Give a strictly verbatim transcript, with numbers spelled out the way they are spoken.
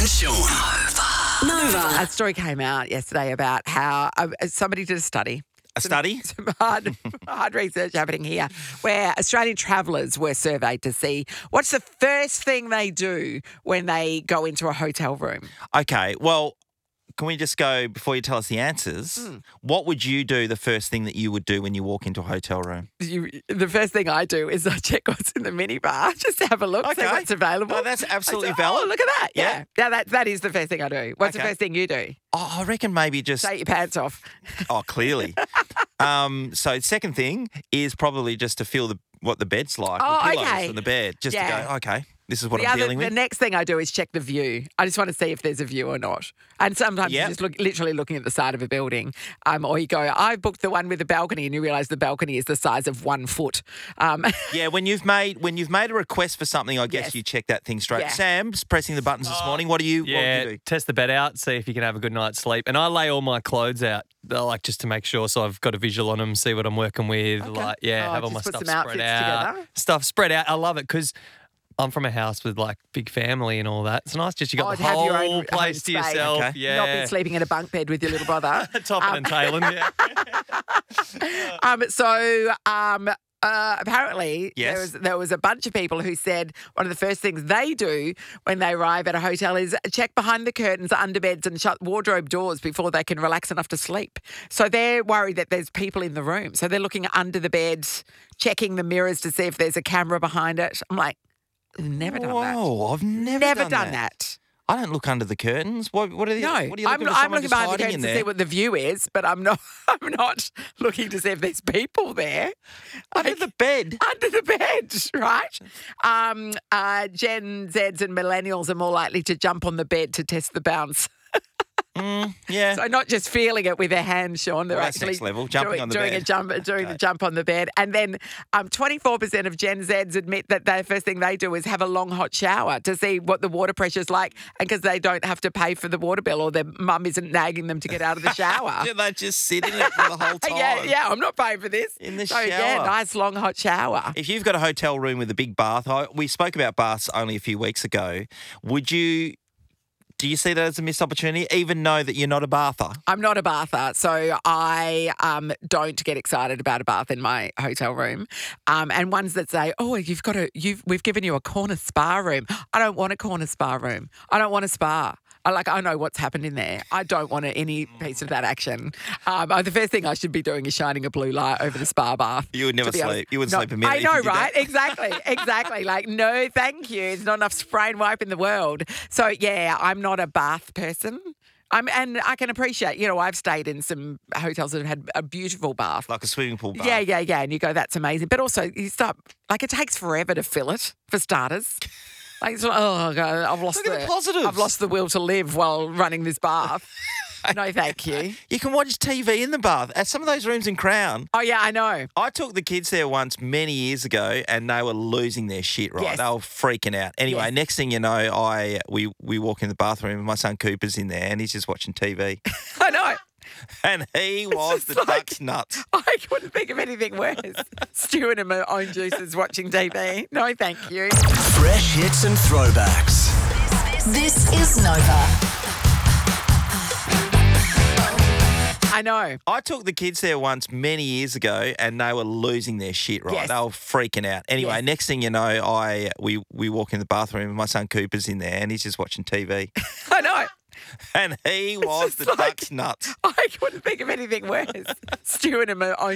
and Sean. Nova. A story came out yesterday about how uh, somebody did a study. A study? Some hard, hard research happening here where Australian travellers were surveyed to see what's the first thing they do when they go into a hotel room. Okay, well, can we just go, before you tell us the answers, Mm. what would you do, the first thing that you would do when you walk into a hotel room? You, the first thing I do is I check what's in the minibar just to have a look, see Okay. what's available. No, that's absolutely I say, valid. Oh, look at that. Yeah. Yeah. Yeah, that, that is the first thing I do. What's the Okay. first thing you do? Oh, I reckon maybe just... Take your pants off. Oh, clearly. um, so second thing is probably just to feel the what the bed's like, Oh, the pillows okay. and the bed, just Yeah. to go, okay, this is what The, I'm other, dealing the with. next thing I do is check the view. I just want to see if there's a view or not. And sometimes Yep. you're just look, literally looking at the side of a building. Um, or you go, I booked the one with the balcony, and you realise the balcony is the size of one foot. Um, Yeah, when you've made when you've made a request for something, I guess Yes. you check that thing straight. Yeah. Sam's pressing the buttons this morning. What do you? Yeah, What would you do? test the bed out, see if you can have a good night's sleep. And I lay all my clothes out, uh, like just to make sure, so I've got a visual on them, see what I'm working with. Okay. Like, yeah, Oh, have all my just put stuff some spread outfits out. together. Stuff spread out. I love it because I'm from a house with like big family and all that. It's nice just you got Oh, the to have whole your own- place own to space. yourself. Okay. Yeah, Not be sleeping in a bunk bed with your little brother. topping and tailing. Yeah. Um, so um, uh, apparently Yes. there was there was a bunch of people who said one of the first things they do when they arrive at a hotel is check behind the curtains, under beds, and shut wardrobe doors before they can relax enough to sleep. So they're worried that there's people in the room. So they're looking under the bed, checking the mirrors to see if there's a camera behind it. I'm like, never done that. Whoa, I've never, Never done, done that. that. I don't look under the curtains. What, what are the? No, what are you looking I'm, for? I'm Someone looking just behind the hiding curtains in to there? see what the view is, but I'm not. I'm not looking to see if there's people there. Under Like, the bed. under the bed, right? Um, uh, Gen Zs and millennials are more likely to jump on the bed to test the bounce. Mm, yeah. So not just feeling it with their hands, Sean. They're Well, that's actually next level, jumping doing, on the doing bed. a jump, doing Okay. the jump on the bed. And then um, twenty-four percent of Gen Zs admit that the first thing they do is have a long hot shower to see what the water pressure's like, and because they don't have to pay for the water bill or their mum isn't nagging them to get out of the shower. Yeah, they just sit in it for the whole time. yeah, yeah, I'm not paying for this. In the so, yeah, shower. nice long hot shower. If you've got a hotel room with a big bath, I, we spoke about baths only a few weeks ago. Would you? Do you see that as a missed opportunity, even know that you're not a bather? I'm not a bather, so I um, don't get excited about a bath in my hotel room. Um, and ones that say, "Oh, you've got a, you've we've given you a corner spa room." I don't want a corner spa room. I don't want a spa. I like. I know what's happened in there. I don't want any piece of that action. Um, uh, the first thing I should be doing is shining a blue light over the spa bath. You would never to be honest. sleep. You wouldn't No, sleep a minute. I if know, you did right? that. Exactly, exactly. Like, no, thank you. There's not enough spray and wipe in the world. So yeah, I'm not a bath person. I'm, and I can appreciate, you know, I've stayed in some hotels that have had a beautiful bath. Like a swimming pool bath. Yeah, yeah, yeah. And you go, that's amazing. But also, you start, like, it takes forever to fill it, for starters. Like, it's like, oh, God, I've lost Look at the, the positives. I've lost the will to live while running this bath. No, thank you. You can watch T V in the bath. At some of those rooms in Crown, Oh, yeah, I know. I took the kids there once many years ago, and they were losing their shit. Right, Yes. they were freaking out. Anyway, Yes. next thing you know, I we we walk in the bathroom, and my son Cooper's in there, and he's just watching T V, I know. and he was the just like- duck's nuts. I couldn't think of anything worse. Stewing in my own juices watching T V. No, thank you. Fresh hits and throwbacks. This is Nova. I know. I took the kids there once many years ago, and they were losing their shit. Right, Yes. they were freaking out. Anyway, Yes. next thing you know, I we we walk in the bathroom, and my son Cooper's in there, and he's just watching T V, I know. and he was just the like- duck's nuts. I couldn't think of anything worse. Stewing in my own